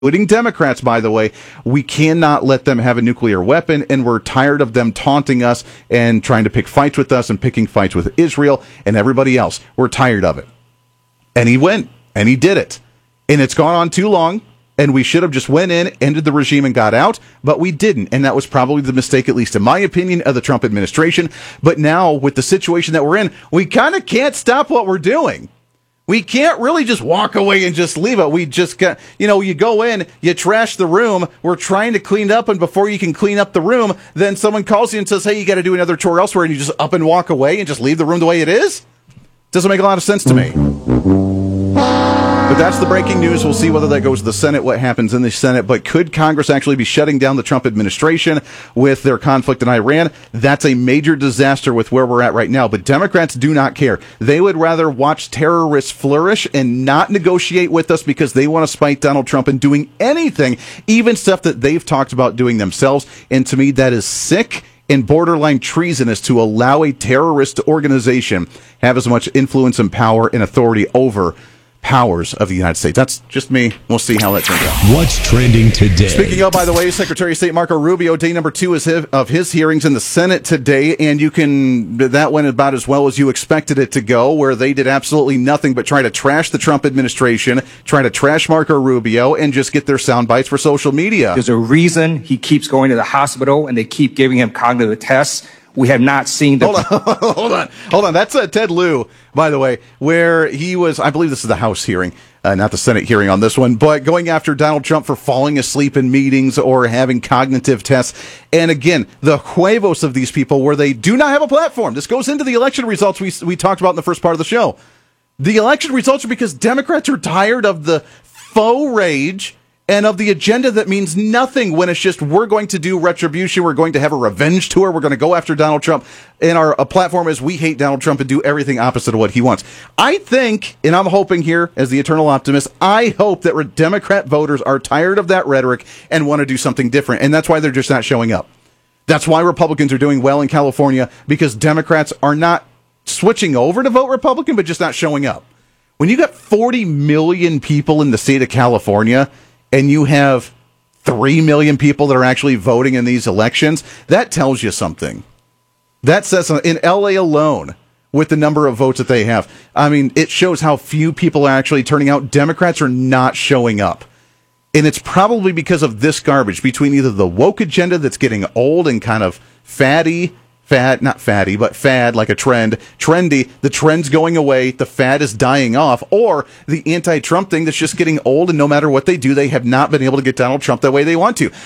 including Democrats, by the way, we cannot let them have a nuclear weapon, and we're tired of them taunting us and trying to pick fights with us and picking fights with Israel and everybody else. We're tired of it. And he went, and he did it. And it's gone on too long, and we should have just went in, ended the regime, and got out, but we didn't. And that was probably the mistake, at least in my opinion, of the Trump administration. But now, with the situation that we're in, we kind of can't stop what we're doing. We can't really just walk away and just leave it. We just got, you go in, you trash the room, we're trying to clean it up, and before you can clean up the room, then someone calls you and says, hey, you got to do another chore elsewhere, and you just up and walk away and just leave the room the way it is? Doesn't make a lot of sense to me. But that's the breaking news. We'll see whether that goes to the Senate, what happens in the Senate. But could Congress actually be shutting down the Trump administration with their conflict in Iran? That's a major disaster with where we're at right now. But Democrats do not care. They would rather watch terrorists flourish and not negotiate with us because they want to spite Donald Trump in doing anything, even stuff that they've talked about doing themselves. And to me, that is sick and borderline treasonous to allow a terrorist organization have as much influence and power and authority over powers of the United States. That's just me. We'll see how that turns out. What's trending today? Speaking of, by the way, Secretary of State Marco Rubio, day number 2 of his hearings in the Senate today, and that went about as well as you expected it to go, where they did absolutely nothing but try to trash the Trump administration, try to trash Marco Rubio, and just get their sound bites for social media. There's a reason he keeps going to the hospital, and they keep giving him cognitive tests. We have not seen the... Hold on. That's Ted Lieu, by the way, where he was, I believe this is the House hearing, not the Senate hearing on this one, but going after Donald Trump for falling asleep in meetings or having cognitive tests. And again, the huevos of these people where they do not have a platform. This goes into the election results we talked about in the first part of the show. The election results are because Democrats are tired of the faux rage and of the agenda that means nothing when it's just, we're going to do retribution, we're going to have a revenge tour, we're going to go after Donald Trump, and our platform is we hate Donald Trump and do everything opposite of what he wants. I think, and I'm hoping here, as the eternal optimist, I hope that Democrat voters are tired of that rhetoric and want to do something different, and that's why they're just not showing up. That's why Republicans are doing well in California, because Democrats are not switching over to vote Republican, but just not showing up. When you got 40 million people in the state of California, and you have 3 million people that are actually voting in these elections, that tells you something. That says something. In L.A. alone, with the number of votes that they have, I mean, it shows how few people are actually turning out. Democrats are not showing up. And it's probably because of this garbage, between either the woke agenda that's getting old and kind of fad, like a trend, trendy, the trend's going away, the fad is dying off, or the anti-Trump thing that's just getting old, and no matter what they do, they have not been able to get Donald Trump the way they want to.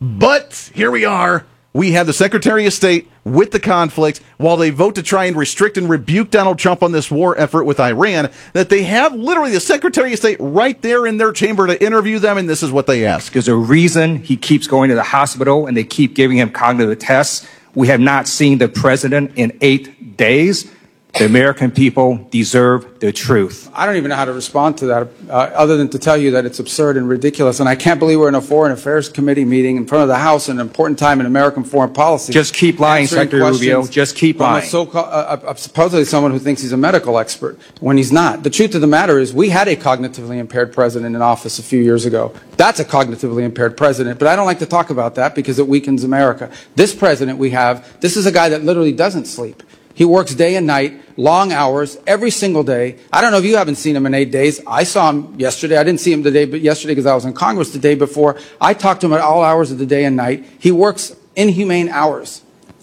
But here we are. We have the Secretary of State with the conflict, while they vote to try and restrict and rebuke Donald Trump on this war effort with Iran, that they have literally the Secretary of State right there in their chamber to interview them, and this is what they ask. There's a reason he keeps going to the hospital, and they keep giving him cognitive tests. We have not seen the president in 8 days. The American people deserve the truth. I don't even know how to respond to that, other than to tell you that it's absurd and ridiculous. And I can't believe we're in a Foreign Affairs Committee meeting in front of the House, an important time in American foreign policy. Just keep lying, Secretary Rubio. Just keep lying. Supposedly someone who thinks he's a medical expert when he's not. The truth of the matter is we had a cognitively impaired president in office a few years ago. That's a cognitively impaired president. But I don't like to talk about that because it weakens America. This president we have, this is a guy that literally doesn't sleep. He works day and night, long hours, every single day. I don't know if you haven't seen him in 8 days. I saw him yesterday. I didn't see him yesterday because I was in Congress the day before. I talked to him at all hours of the day and night. He works inhumane hours.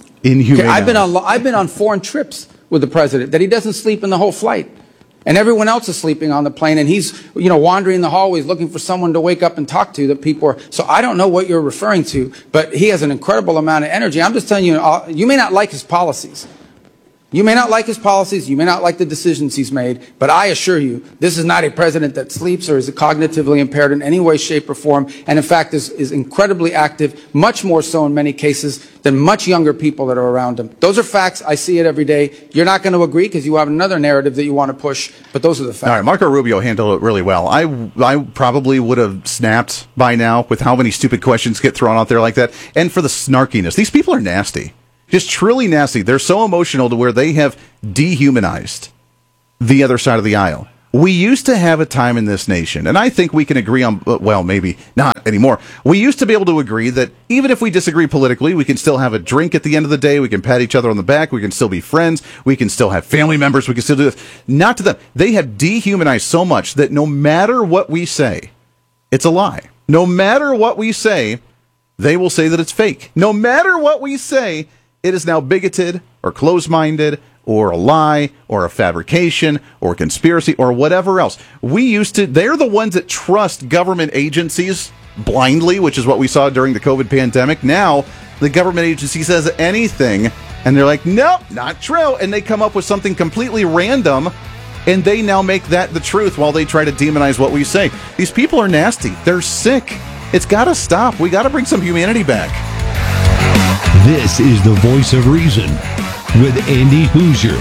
I've been on foreign trips with the president that he doesn't sleep in the whole flight. And everyone else is sleeping on the plane, and he's, wandering the hallways looking for someone to wake up and talk to that people are. So I don't know what you're referring to, but he has an incredible amount of energy. I'm just telling you, you may not like his policies. You may not like his policies, you may not like the decisions he's made, but I assure you, this is not a president that sleeps or is cognitively impaired in any way, shape, or form, and in fact is incredibly active, much more so in many cases than much younger people that are around him. Those are facts. I see it every day. You're not going to agree because you have another narrative that you want to push, but those are the facts. All right, Marco Rubio handled it really well. I probably would have snapped by now with how many stupid questions get thrown out there like that, and for the snarkiness. These people are nasty. Just truly nasty. They're so emotional to where they have dehumanized the other side of the aisle. We used to have a time in this nation, and I think we can agree on, well, maybe not anymore. We used to be able to agree that even if we disagree politically, we can still have a drink at the end of the day. We can pat each other on the back. We can still be friends. We can still have family members. We can still do this. Not to them. They have dehumanized so much that no matter what we say, it's a lie. No matter what we say, they will say that it's fake. No matter what we say, it is now bigoted or closed-minded or a lie, or a fabrication, or a conspiracy, or whatever else. They're the ones that trust government agencies blindly, which is what we saw during the COVID pandemic. Now, the government agency says anything, and they're like, nope, not true, and they come up with something completely random, and they now make that the truth while they try to demonize what we say. These people are nasty. They're sick. It's got to stop. We got to bring some humanity back. This is the Voice of Reason with Andy Hoosier.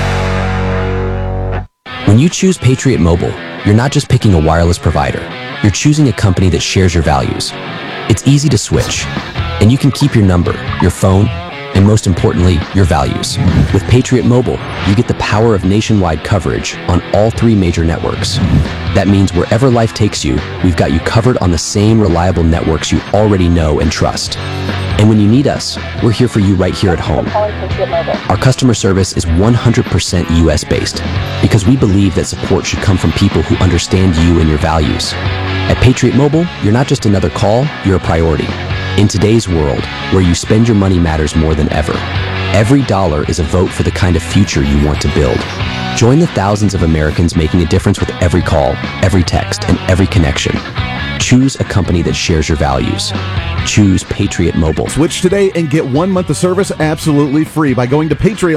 When you choose Patriot Mobile, you're not just picking a wireless provider. You're choosing a company that shares your values. It's easy to switch, and you can keep your number, your phone, and most importantly, your values. With Patriot Mobile, you get the power of nationwide coverage on all 3 major networks. That means wherever life takes you, we've got you covered on the same reliable networks you already know and trust. And when you need us, we're here for you right here at home. Our customer service is 100% US based because we believe that support should come from people who understand you and your values. At Patriot Mobile, you're not just another call, you're a priority. In today's world, where you spend your money matters more than ever, every dollar is a vote for the kind of future you want to build. Join the thousands of Americans making a difference with every call, every text, and every connection. Choose a company that shares your values. Choose Patriot Mobile. Switch today and get 1 month of service absolutely free by going to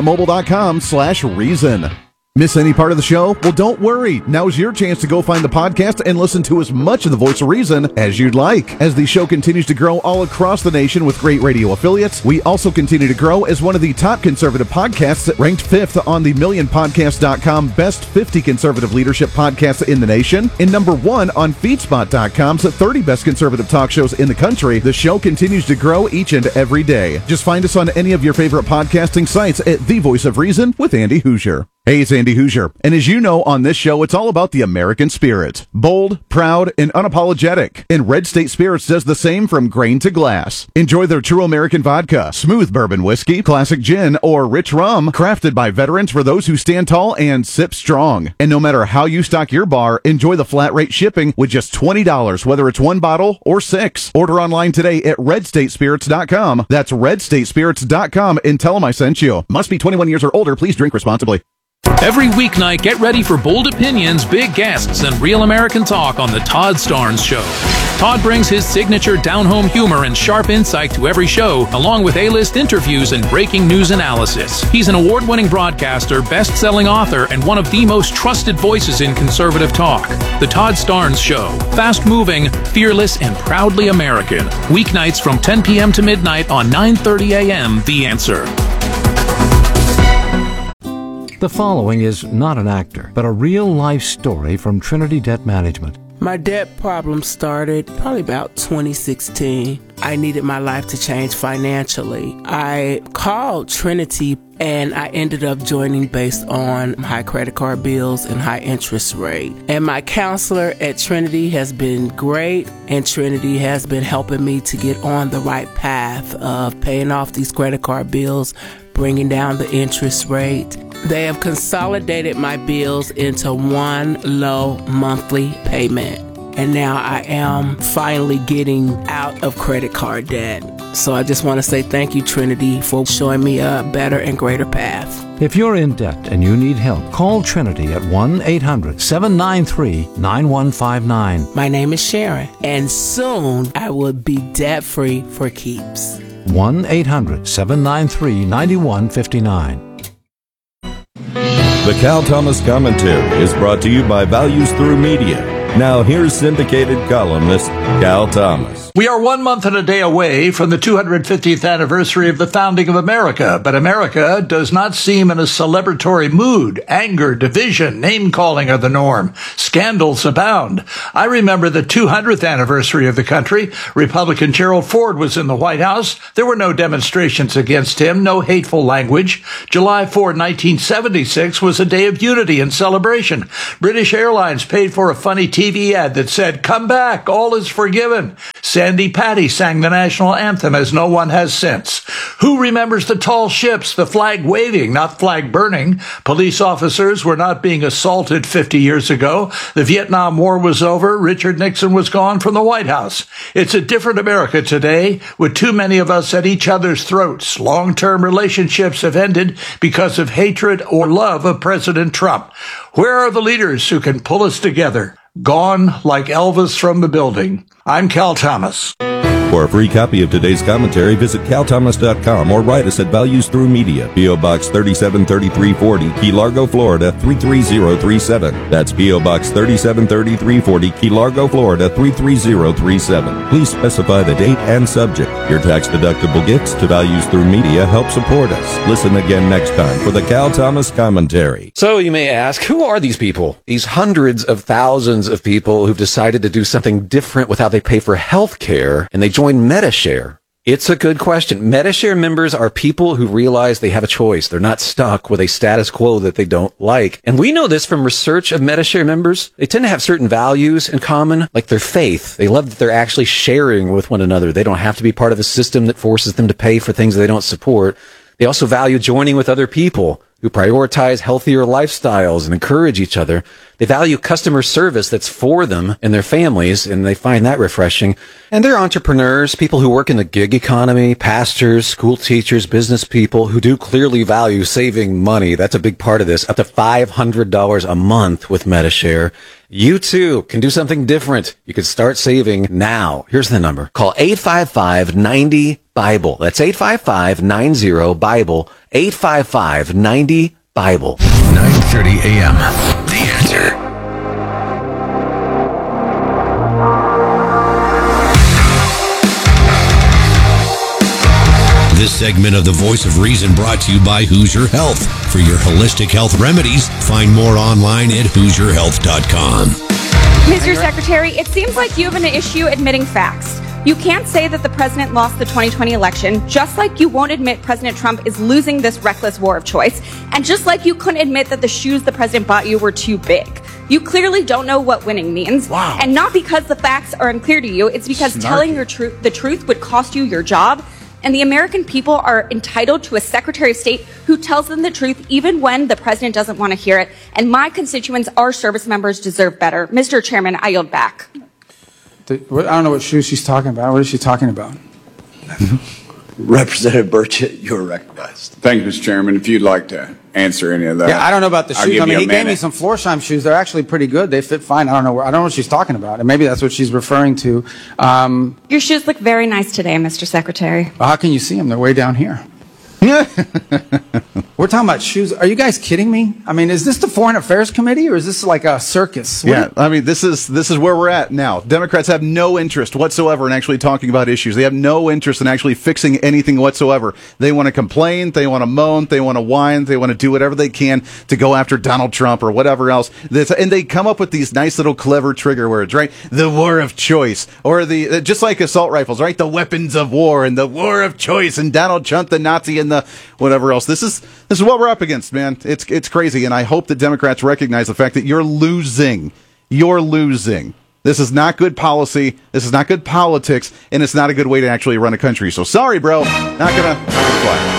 patriotmobile.com/reason. Miss any part of the show? Well, don't worry. Now's your chance to go find the podcast and listen to as much of the Voice of Reason as you'd like. As the show continues to grow all across the nation with great radio affiliates, we also continue to grow as one of the top conservative podcasts, ranked 5th on the MillionPodcast.com Best 50 Conservative Leadership Podcasts in the nation, and number 1 on FeedSpot.com's 30 Best Conservative Talk Shows in the country. The show continues to grow each and every day. Just find us on any of your favorite podcasting sites at The Voice of Reason with Andy Hoosier. Hey, it's Andy Hoosier, and as you know, on this show, it's all about the American spirit. Bold, proud, and unapologetic. And Red State Spirits does the same from grain to glass. Enjoy their true American vodka, smooth bourbon whiskey, classic gin, or rich rum, crafted by veterans for those who stand tall and sip strong. And no matter how you stock your bar, enjoy the flat rate shipping with just $20, whether it's 1 bottle or 6. Order online today at redstatespirits.com. That's redstatespirits.com, and tell them I sent you. Must be 21 years or older. Please drink responsibly. Every weeknight, get ready for bold opinions, big guests, and real American talk on The Todd Starnes Show. Todd brings his signature down-home humor and sharp insight to every show, along with A-list interviews and breaking news analysis. He's an award-winning broadcaster, best-selling author, and one of the most trusted voices in conservative talk. The Todd Starnes Show. Fast-moving, fearless, and proudly American. Weeknights from 10 p.m. to midnight on 9:30 a.m. The Answer. The following is not an actor, but a real-life story from Trinity Debt Management. My debt problem started probably about 2016. I needed my life to change financially. I called Trinity and I ended up joining based on high credit card bills and high interest rate. And my counselor at Trinity has been great, and Trinity has been helping me to get on the right path of paying off these credit card bills, bringing down the interest rate. They have consolidated my bills into one low monthly payment. And now I am finally getting out of credit card debt. So I just want to say thank you, Trinity, for showing me a better and greater path. If you're in debt and you need help, call Trinity at 1-800-793-9159. My name is Sharon, and soon I will be debt-free for keeps. 1-800-793-9159. The Cal Thomas Commentary is brought to you by Values Through Media. Now here's syndicated columnist Cal Thomas. We are 1 month and a day away from the 250th anniversary of the founding of America, but America does not seem in a celebratory mood. Anger, division, name-calling are the norm. Scandals abound. I remember the 200th anniversary of the country. Republican Gerald Ford was in the White House. There were no demonstrations against him, no hateful language. July 4, 1976 was a day of unity and celebration. British Airlines paid for a funny TV ad that said, "Come back, all is forgiven." Sandy Patty sang the national anthem as no one has since. Who remembers the tall ships, the flag waving, not flag burning? Police officers were not being assaulted 50 years ago. The Vietnam War was over. Richard Nixon was gone from the White House. It's a different America today, with too many of us at each other's throats. Long-term relationships have ended because of hatred or love of President Trump. Where are the leaders who can pull us together? Gone like Elvis from the building. I'm Cal Thomas. For a free copy of today's commentary, visit calthomas.com or write us at Values Through Media, P.O. Box 373340, Key Largo, Florida 33037. That's P.O. Box 373340, Key Largo, Florida 33037. Please specify the date and subject. Your tax-deductible gifts to Values Through Media help support us. Listen again next time for the Cal Thomas Commentary. So you may ask, who are these people? These hundreds of thousands of people who've decided to do something different with how they pay for health care, and they join Medi-Share. It's a good question. Medi-Share members are people who realize they have a choice. They're not stuck with a status quo that they don't like. And we know this from research of Medi-Share members. They tend to have certain values in common, like their faith. They love that they're actually sharing with one another. They don't have to be part of a system that forces them to pay for things they don't support. They also value joining with other people who prioritize healthier lifestyles and encourage each other. They value customer service that's for them and their families, and they find that refreshing. And they're entrepreneurs, people who work in the gig economy, pastors, school teachers, business people who do clearly value saving money. That's a big part of this, up to $500 a month with Medi-Share. You too can do something different. You can start saving now. Here's the number. Call 855-90-BIBLE. That's 855-90-BIBLE. 855-90-BIBLE. 9:30 a.m. The Answer. This segment of The Voice of Reason brought to you by Hoosier Health. For your holistic health remedies, find more online at HoosierHealth.com. Mr. Secretary, it seems like you have an issue admitting facts. You can't say that the president lost the 2020 election, just like you won't admit President Trump is losing this reckless war of choice, and just like you couldn't admit that the shoes the president bought you were too big. You clearly don't know what winning means. Wow. And not because the facts are unclear to you, it's because telling the truth would cost you your job. And the American people are entitled to a Secretary of State who tells them the truth even when the president doesn't want to hear it. And my constituents, our service members, deserve better. Mr. Chairman, I yield back. I don't know what shoes she's talking about. What is she talking about? Representative Burchett, you're recognized. Thank you, Mr. Chairman. If you'd like to answer any of that. Yeah, I don't know about the I'll shoes. give I mean, you a he gave me minute. some Florsheim shoes. They're actually pretty good. They fit fine. I don't know what she's talking about. And maybe that's what she's referring to. Your shoes look very nice today, Mr. Secretary. Well, how can you see them? They're way down here. We're talking about shoes. Are you guys kidding me? I mean, is this the Foreign Affairs Committee or is this like a circus? I mean, this is where we're at now. Democrats have no interest whatsoever in actually talking about issues. They have no interest in actually fixing anything whatsoever. They want to complain, they want to moan, they want to whine, they want to do whatever they can to go after Donald Trump or whatever else. And they come up with these nice little clever trigger words, right? The war of choice, or the just like assault rifles, right? The weapons of war and the war of choice and Donald Trump, the Nazi, and the whatever else. This is what we're up against, man. It's crazy, and I hope that Democrats recognize the fact that you're losing. You're losing. This is not good policy. This is not good politics, and it's not a good way to actually run a country. So sorry, bro. Not gonna fly.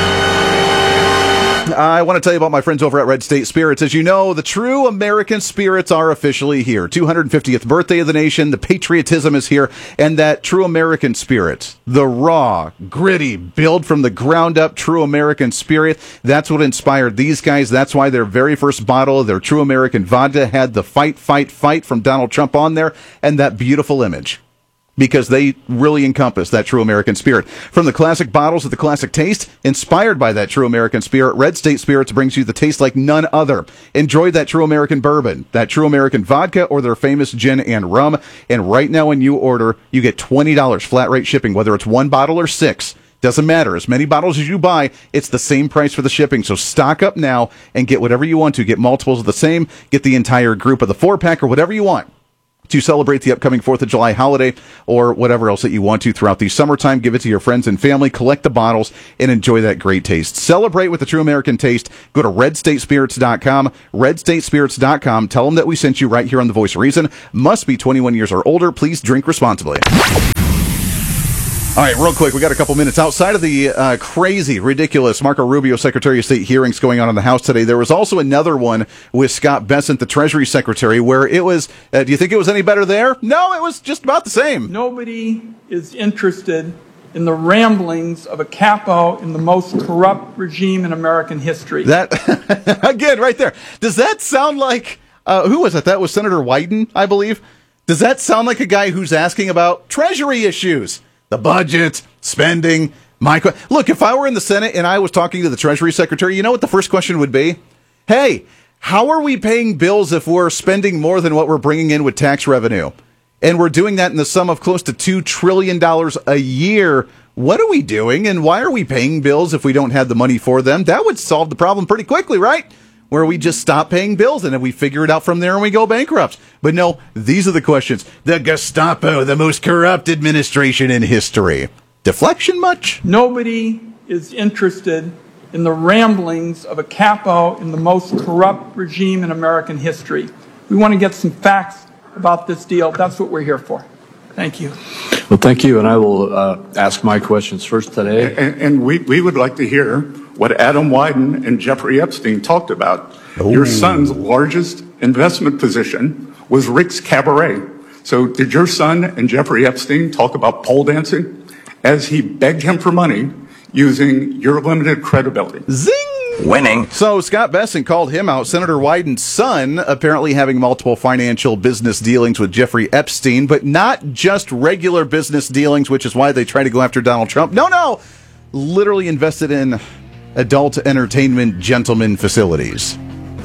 I want to tell you about my friends over at Red State Spirits. As you know, the true American spirits are officially here. 250th birthday of the nation. The patriotism is here. And that true American spirit, the raw, gritty, build from the ground up true American spirit, that's what inspired these guys. That's why their very first bottle of their true American vodka had the fight, fight, fight from Donald Trump on there and that beautiful image. because they really encompass that true American spirit. From the classic bottles to the classic taste, inspired by that true American spirit, Red State Spirits brings you the taste like none other. Enjoy that true American bourbon, that true American vodka, or their famous gin and rum. And right now when you order, you get $20 flat rate shipping, whether it's 1 bottle or 6. Doesn't matter. As many bottles as you buy, it's the same price for the shipping. So stock up now and get whatever you want to. Get multiples of the same. Get the entire group of the 4-pack or whatever you want to celebrate the upcoming 4th of July holiday or whatever else that you want to throughout the summertime. Give it to your friends and family, collect the bottles, and enjoy that great taste. Celebrate with the true American taste. Go to redstatespirits.com, redstatespirits.com. Tell them that we sent you right here on The Voice of Reason. Must be 21 years or older. Please drink responsibly. All right, real quick, we got a couple minutes. Outside of the crazy, ridiculous Marco Rubio Secretary of State hearings going on in the House today, there was also another one with Scott Bessent, the Treasury Secretary, where it was, do you think it was any better there? No, it was just about the same. Nobody is interested in the ramblings of a capo in the most corrupt regime in American history. That, again, right there. Does that sound like, who was it? That was Senator Wyden, I believe. Does that sound like a guy who's asking about Treasury issues? The budget, spending, look, if I were in the Senate and I was talking to the Treasury Secretary, you know what the first question would be? Hey, how are we paying bills if we're spending more than what we're bringing in with tax revenue? And we're doing that in the sum of close to $2 trillion a year. What are we doing, and why are we paying bills if we don't have the money for them? That would solve the problem pretty quickly, right? Where we just stop paying bills and then we figure it out from there and we go bankrupt. But no, these are the questions. The Gestapo, the most corrupt administration in history. Deflection much? Nobody is interested in the ramblings of a capo in the most corrupt regime in American history. We want to get some facts about this deal. That's what we're here for. Thank you. Well, thank you, and I will ask my questions first today. And we would like to hear what Adam Wyden and Jeffrey Epstein talked about. Your son's largest investment position was Rick's Cabaret. So did your son and Jeffrey Epstein talk about pole dancing as he begged him for money using your limited credibility? Zing! Winning. So Scott Bessent called him out. Senator Wyden's son apparently having multiple financial business dealings with Jeffrey Epstein, but not just regular business dealings, which is why they try to go after Donald Trump. No. Literally invested in adult entertainment gentlemen facilities.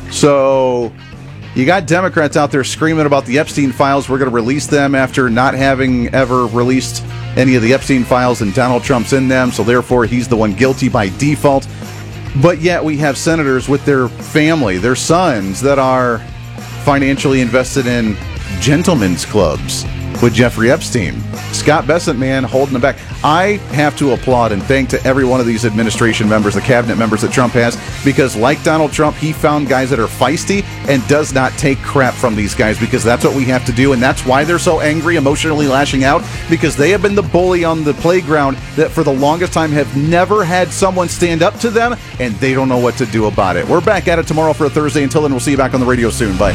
So you got Democrats out there screaming about the Epstein files. We're going to release them after not having ever released any of the Epstein files, and Donald Trump's in them, so therefore he's the one guilty by default. But yet we have senators with their family, their sons, that are financially invested in gentlemen's clubs with Jeffrey Epstein. Scott Bessent, man, holding them back. I have to applaud and thank to every one of these administration members, the cabinet members that Trump has, because like Donald Trump, he found guys that are feisty and does not take crap from these guys, because that's what we have to do, and that's why they're so angry, emotionally lashing out, because they have been the bully on the playground that for the longest time have never had someone stand up to them, and they don't know what to do about it. We're back at it tomorrow for a Thursday. Until then, we'll see you back on the radio soon. Bye.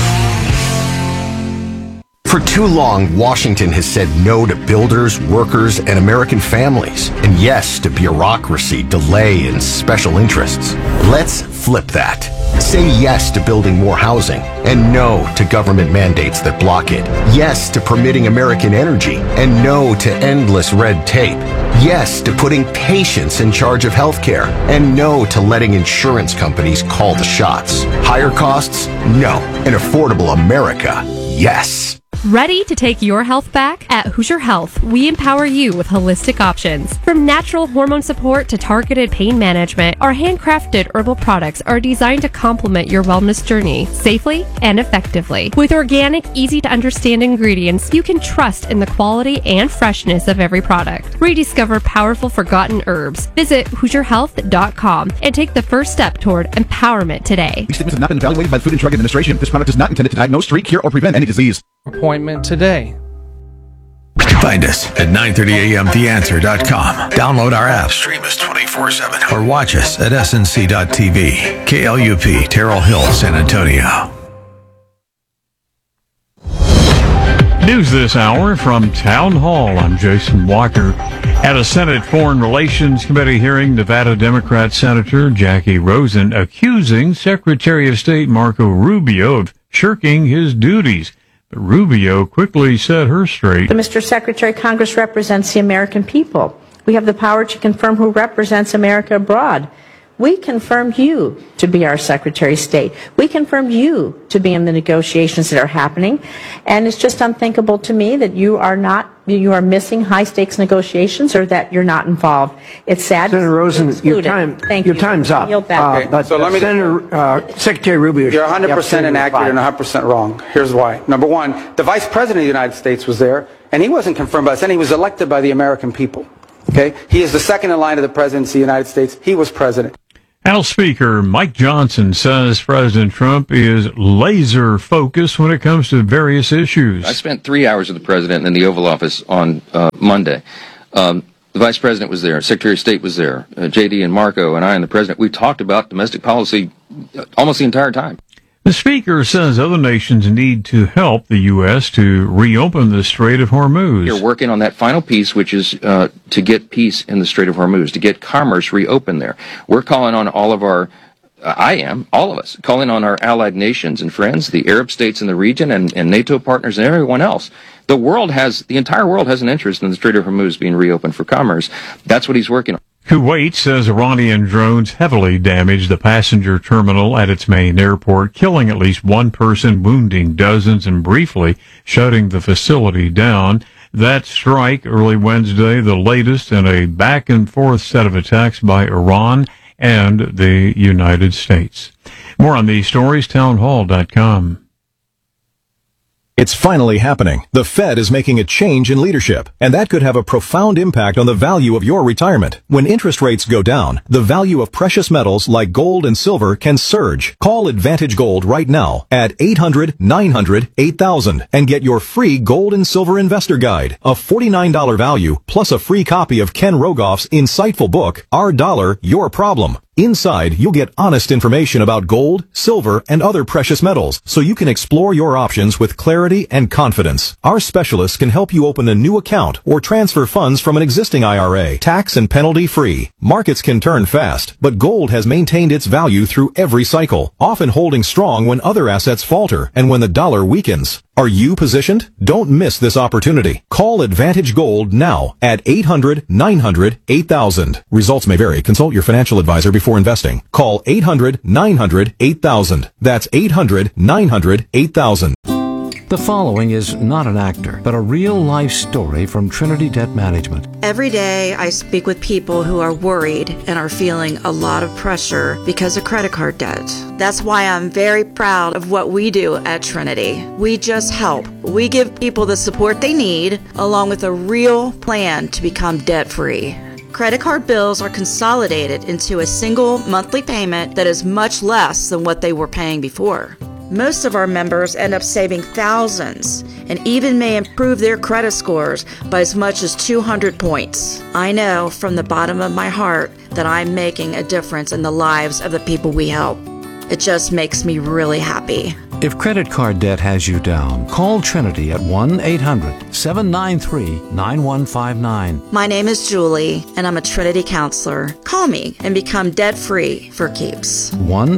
For too long, Washington has said no to builders, workers, and American families, and yes to bureaucracy, delay, and special interests. Let's flip that. Say yes to building more housing, and no to government mandates that block it. Yes to permitting American energy, and no to endless red tape. Yes to putting patients in charge of healthcare, and no to letting insurance companies call the shots. Higher costs? No. An affordable America? Yes. Ready to take your health back? At Hoosier Health, we empower you with holistic options. From natural hormone support to targeted pain management, our handcrafted herbal products are designed to complement your wellness journey safely and effectively. With organic, easy-to-understand ingredients, you can trust in the quality and freshness of every product. Rediscover powerful forgotten herbs. Visit HoosierHealth.com and take the first step toward empowerment today. These statements have not been evaluated by the Food and Drug Administration. This product is not intended to diagnose, treat, cure, or prevent any disease. Appointment today. Find us at 930amtheanswer.com. Download our app, stream us 24/7, or watch us at snc.tv. KLUP, Terrell Hill, San Antonio. News this hour from Town Hall. I'm Jason Walker. At a Senate Foreign Relations Committee hearing, Nevada Democrat Senator Jackie Rosen accusing Secretary of State Marco Rubio of shirking his duties. But Rubio quickly set her straight. Mr. Secretary, Congress represents the American people. We have the power to confirm who represents America abroad. We confirmed you to be our Secretary of State. We confirmed you to be in the negotiations that are happening. And it's just unthinkable to me that you are missing high-stakes negotiations or that you're not involved. It's sad. Senator Rosen, your time's up. So let me, Secretary Rubio. You're 100% inaccurate and 100% wrong. Here's why. Number one, the Vice President of the United States was there, and he wasn't confirmed by us, and he was elected by the American people. Okay? He is the second in line to the presidency of the United States. He was president. House Speaker Mike Johnson says President Trump is laser focused when it comes to various issues. I spent 3 hours with the president in the Oval Office on Monday. The Vice President was there. Secretary of State was there. J.D. and Marco and I and the President, we talked about domestic policy almost the entire time. The Speaker says other nations need to help the U.S. to reopen the Strait of Hormuz. You're working on that final piece, which is to get peace in the Strait of Hormuz, to get commerce reopened there. We're calling on all of our, all of us, calling on our allied nations and friends, the Arab states in the region and NATO partners and everyone else. The entire world has an interest in the Strait of Hormuz being reopened for commerce. That's what he's working on. Kuwait says Iranian drones heavily damaged the passenger terminal at its main airport, killing at least one person, wounding dozens, and briefly shutting the facility down. That strike early Wednesday, the latest in a back-and-forth set of attacks by Iran and the United States. More on these stories, townhall.com. It's finally happening. The Fed is making a change in leadership, and that could have a profound impact on the value of your retirement. When interest rates go down, the value of precious metals like gold and silver can surge. Call Advantage Gold right now at 800-900-8000 and get your free gold and silver investor guide, a $49 value plus a free copy of Ken Rogoff's insightful book, Our Dollar, Your Problem. Inside, you'll get honest information about gold, silver, and other precious metals, so you can explore your options with clarity and confidence. Our specialists can help you open a new account or transfer funds from an existing IRA, tax and penalty free. Markets can turn fast, but gold has maintained its value through every cycle, often holding strong when other assets falter and when the dollar weakens. Are you positioned? Don't miss this opportunity. Call Advantage Gold now at 800-900-8000. Results may vary. Consult your financial advisor before investing. Call 800-900-8000. That's 800-900-8000. The following is not an actor, but a real-life story from Trinity Debt Management. Every day I speak with people who are worried and are feeling a lot of pressure because of credit card debt. That's why I'm very proud of what we do at Trinity. We just help. We give people the support they need, along with a real plan to become debt-free. Credit card bills are consolidated into a single monthly payment that is much less than what they were paying before. Most of our members end up saving thousands and even may improve their credit scores by as much as 200 points. I know from the bottom of my heart that I'm making a difference in the lives of the people we help. It just makes me really happy. If credit card debt has you down, call Trinity at 1-800-793-9159. My name is Julie, and I'm a Trinity counselor. Call me and become debt-free for keeps.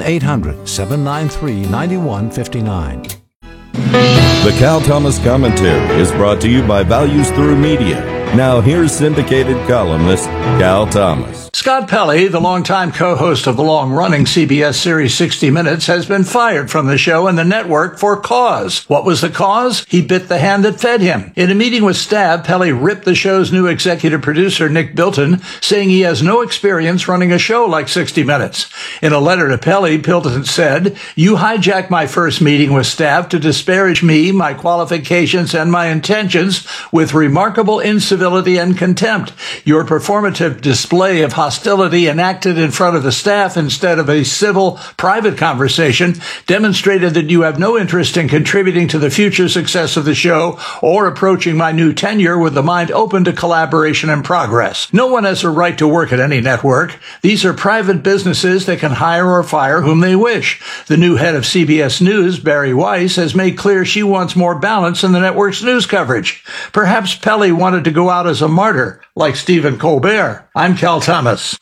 1-800-793-9159. The Cal Thomas Commentary is brought to you by Values Through Media. Now here's syndicated columnist Cal Thomas. Scott Pelley, the longtime co-host of the long-running CBS series 60 Minutes, has been fired from the show and the network for cause. What was the cause? He bit the hand that fed him. In a meeting with Stab, Pelley ripped the show's new executive producer, Nick Bilton, saying he has no experience running a show like 60 Minutes. In a letter to Pelley, Bilton said, "You hijacked my first meeting with Stab to disparage me, my qualifications, and my intentions with remarkable incivility and contempt. Your performative display of hostility enacted in front of the staff instead of a civil, private conversation demonstrated that you have no interest in contributing to the future success of the show or approaching my new tenure with the mind open to collaboration and progress. No one has a right to work at any network. These are private businesses that can hire or fire whom they wish. The new head of CBS News, Barry Weiss, has made clear she wants more balance in the network's news coverage. Perhaps Pelley wanted to go out as a martyr, like Stephen Colbert. I'm Cal Thomas.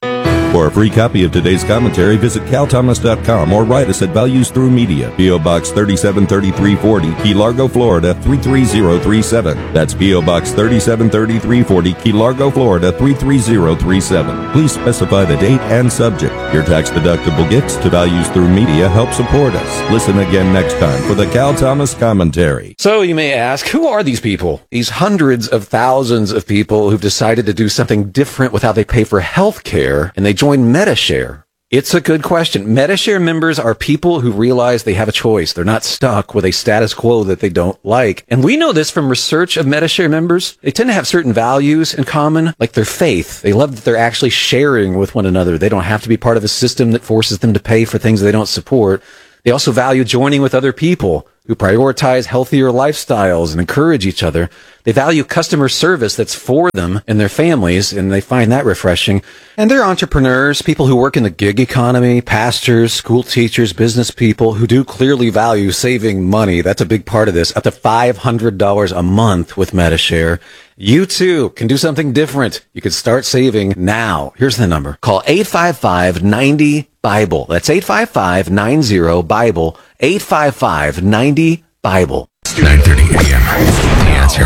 For a free copy of today's commentary, visit calthomas.com or write us at Values Through Media, P.O. Box 373340, Key Largo, Florida 33037. That's P.O. Box 373340, Key Largo, Florida 33037. Please specify the date and subject. Your tax-deductible gifts to Values Through Media help support us. Listen again next time for the Cal Thomas Commentary. So you may ask, who are these people? These hundreds of thousands of people who've decided to do something different with how they pay for health care, and they join Medi-Share. It's a good question. Medi-Share members are people who realize they have a choice. They're not stuck with a status quo that they don't like. And we know this from research of Medi-Share members. They tend to have certain values in common, like their faith. They love that they're actually sharing with one another. They don't have to be part of a system that forces them to pay for things they don't support. They also value joining with other people who prioritize healthier lifestyles and encourage each other. They value customer service that's for them and their families, and they find that refreshing. And they're entrepreneurs, people who work in the gig economy, pastors, school teachers, business people who do clearly value saving money. That's a big part of this, up to $500 a month with Medi-Share. You too can do something different. You can start saving now. Here's the number. Call 855-90-BIBLE. That's 855-90-BIBLE. 855-90-BIBLE. 9:30 a.m. The Answer.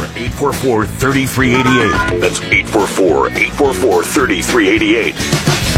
844-844-3388. That's 844-844-3388.